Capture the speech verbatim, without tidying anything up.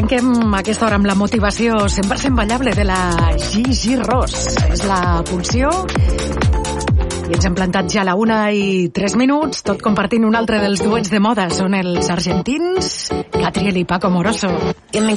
Arrenquem aquesta hora amb la motivació cent per cent ballable de la Gigi Ross. És la pulsió. I ens hem plantat ja a la una i tres minuts, tot compartint un altre dels duets de moda. Són els argentins, Catriel i Paco Moroso. Que me